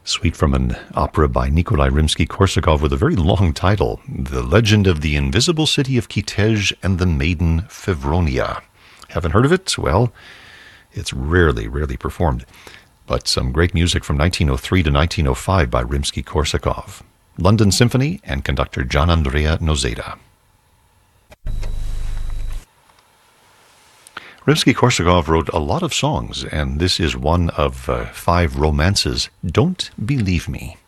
Suite from an opera by Nikolai Rimsky-Korsakov with a very long title, The Legend of the Invisible City of Kitezh and the Maiden Fevronia. Haven't heard of it? Well, it's rarely performed. But some great music from 1903 to 1905 by Rimsky-Korsakov. London Symphony and conductor Gian Andrea Nozeda. Rimsky-Korsakov wrote a lot of songs, and this is one of 5 romances, Don't Believe Me.